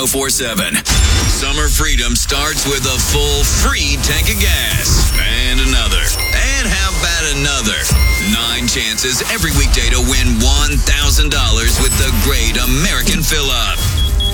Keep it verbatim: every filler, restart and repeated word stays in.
oh four seven. Summer freedom starts with a full free tank of gas. And another. And how about another? Nine chances every weekday to win one thousand dollars with the Great American Fill-Up.